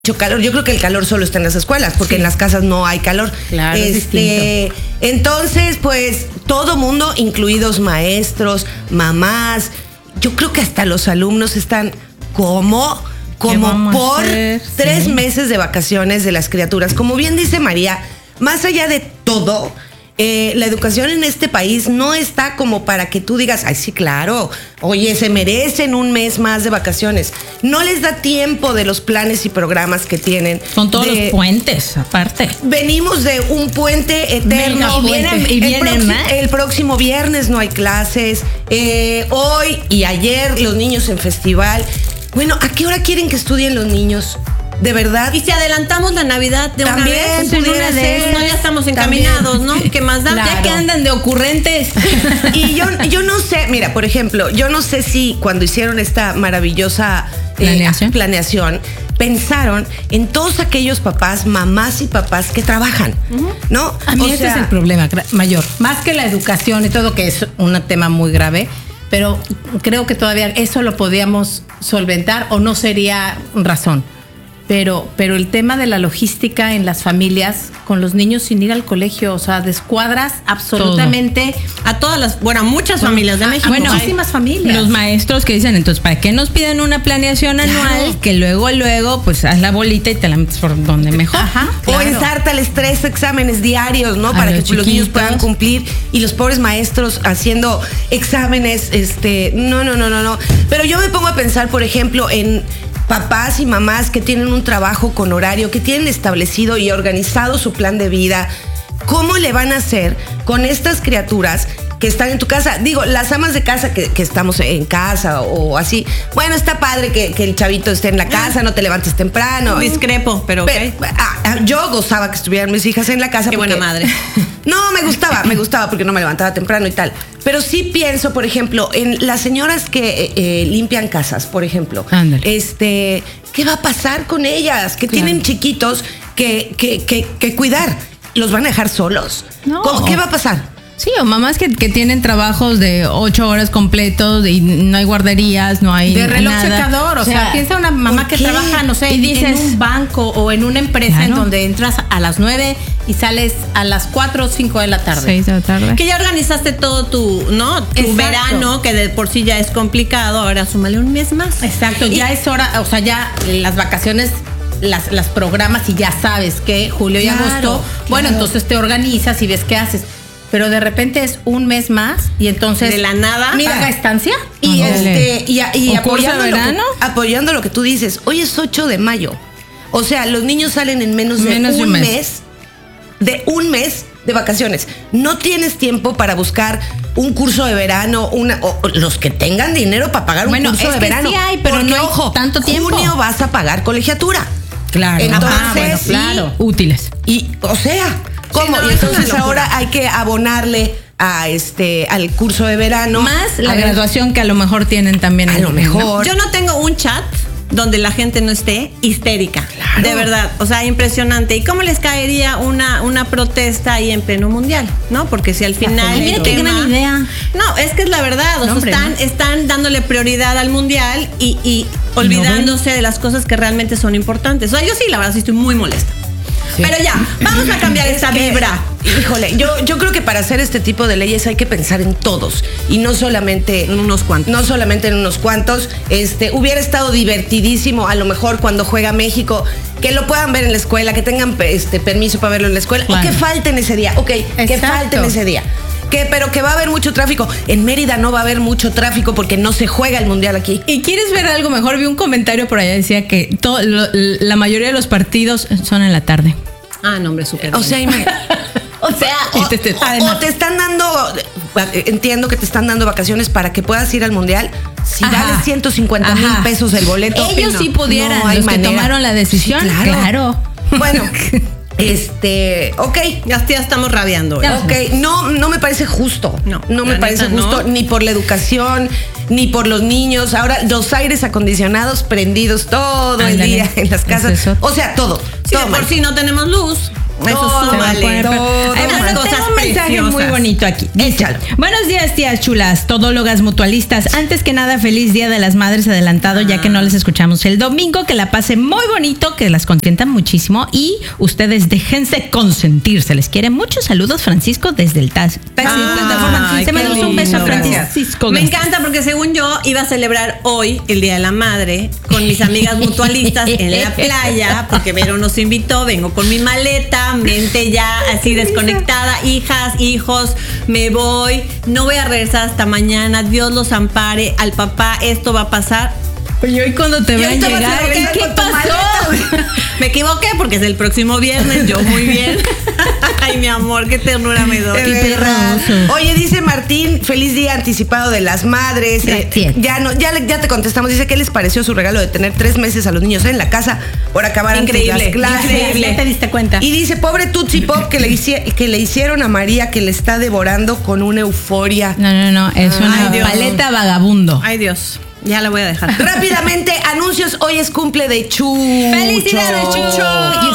mucho calor. Yo creo que el calor solo está en las escuelas, porque en las casas no hay calor. Claro, entonces, pues, todo mundo, incluidos maestros, mamás, yo creo que hasta los alumnos están como por 3 meses de vacaciones de las criaturas. Como bien dice María, más allá de todo, la educación en este país no está como para que tú digas, ay, sí, claro, oye, se merecen un mes más de vacaciones. No les da tiempo de los planes y programas que tienen. Son todos los puentes, aparte. Venimos de un puente eterno. El próximo viernes no hay clases. Hoy y ayer los niños en festival. Bueno, ¿a qué hora quieren que estudien los niños? ¿De verdad? Y si adelantamos la Navidad de también una vez, pudiera ser. No, ya estamos encaminados, ¿no? ¿Qué más da? Claro. Ya que andan de ocurrentes. Y yo no sé, mira, por ejemplo, yo no sé si cuando hicieron esta maravillosa planeación, pensaron en todos aquellos papás, mamás y papás que trabajan, ¿no? A mí ese es el problema mayor. Más que la educación y todo, que es un tema muy grave, pero creo que todavía eso lo podíamos solventar o no sería razón. Pero el tema de la logística en las familias, con los niños sin ir al colegio, o sea, descuadras absolutamente a todas las, muchas familias de México. Muchísimas familias. Los maestros que dicen, entonces, ¿para qué nos piden una planeación anual? Que luego, pues, haz la bolita y te la metes por donde mejor. Ajá, claro. O ensártales 3 exámenes diarios, ¿no? Para que los niños puedan cumplir. Y los pobres maestros haciendo exámenes, no. Pero yo me pongo a pensar, por ejemplo, en papás y mamás que tienen un trabajo con horario, que tienen establecido y organizado su plan de vida. ¿Cómo le van a hacer con estas criaturas que están en tu casa? Digo, las amas de casa que estamos en casa o así. Bueno, está padre que el chavito esté en la casa, no te levantes temprano. Discrepo, pero okay. Yo gozaba que estuvieran mis hijas en la casa. Qué buena madre. No, me gustaba porque no me levantaba temprano y tal. Pero sí pienso, por ejemplo, en las señoras que limpian casas, por ejemplo. ¿Qué va a pasar con ellas? Que tienen chiquitos que cuidar. ¿Los van a dejar solos? No. ¿Qué va a pasar? Sí, o mamás que tienen trabajos de 8 horas completos y no hay guarderías, no hay de reloj nada. Secador, o sea, piensa una mamá que trabaja, no sé, en un banco o en una empresa en donde entras a las 9 y sales a las 4 o 5 de la tarde. 6 de la tarde. Que ya organizaste todo tu verano, que de por sí ya es complicado, ahora súmale un mes más. Exacto, ya es hora, o sea, ya las vacaciones las programas y ya sabes que julio y agosto, bueno, entonces te organizas y ves qué haces. Pero de repente es un mes más y entonces de la nada paga estancia y apoyando lo que tú dices. Hoy es 8 de mayo. O sea, los niños salen en menos de un mes de vacaciones. No tienes tiempo para buscar un curso de verano, o los que tengan dinero para pagar un curso de verano. Sí hay, pero porque, no hay tanto tiempo. Junio vas a pagar colegiatura. Claro. Entonces, claro. Útiles. Y, o sea, ¿cómo? Sí, no, y entonces ahora hay que abonarle al curso de verano. Más la graduación que a lo mejor tienen también. A lo mejor. Yo no tengo un chat donde la gente no esté histérica. Claro. De verdad, o sea, impresionante. ¿Y cómo les caería una protesta ahí en pleno mundial? ¿No? Porque si al final... Mira qué gran idea. No, es que es la verdad. O sea, están dándole prioridad al mundial y olvidándose de las cosas que realmente son importantes. O sea, yo sí, la verdad, sí estoy muy molesta. Sí. Pero ya, vamos a cambiar esta vibra. Híjole, yo creo que para hacer este tipo de leyes hay que pensar en todos y no solamente en unos cuantos. No solamente en unos cuantos. Hubiera estado divertidísimo a lo mejor cuando juega México, que lo puedan ver en la escuela, que tengan permiso para verlo en la escuela, claro. O que falten ese día. Que falten ese día. Pero que va a haber mucho tráfico. En Mérida no va a haber mucho tráfico porque no se juega el mundial aquí. ¿Y quieres ver algo mejor? Vi un comentario por allá, decía que la mayoría de los partidos son en la tarde. Ah, no, hombre, súper. O sea, o te están dando, entiendo que te están dando vacaciones para que puedas ir al mundial. Si vale 150,000 pesos el boleto. Ellos sí pudieran, los que tomaron la decisión. Sí, claro. Bueno. Ya estamos rabiando. No me parece justo. No me parece justo ni por la educación, ni por los niños. Ahora los aires acondicionados prendidos todo el día en las casas. O sea, todo. Sí, por si no tenemos luz. Eso súmale. Bueno, tengo un mensaje muy bonito aquí. Échalo. Buenos días, tías chulas, todólogas mutualistas. Antes que nada, feliz Día de las Madres adelantado, ya que no les escuchamos el domingo. Que la pasen muy bonito, que las consientan muchísimo y ustedes déjense consentir. Se les quiere mucho. Saludos, Francisco, desde el taxi plataforma. Te mando un beso a Francisco. Me encanta porque según yo iba a celebrar hoy el Día de la Madre con mis amigas mutualistas en la playa, porque Vero nos invitó, vengo con mi maleta, mente ya así desconectada, hijas, hijos, me voy, no voy a regresar hasta mañana, Dios los ampare, al papá esto va a pasar. Y hoy cuando te vean llegar, ¿qué pasó? Me equivoqué porque es el próximo viernes, yo muy bien. Ay, mi amor, qué ternura me doy. Oye, dice Martín, feliz día anticipado de las madres. Ya te contestamos. Dice que les pareció su regalo de tener 3 meses a los niños en la casa por acabar antes las clases. Increíble. Ya te diste cuenta. Y dice, pobre Tutsi Pop que le hicieron a María, que le está devorando con una euforia. No, es una paleta vagabundo. Ay, Dios. Ya la voy a dejar. Rápidamente, anuncios. Hoy es cumple de Chucho. ¡Felicidades, Chucho!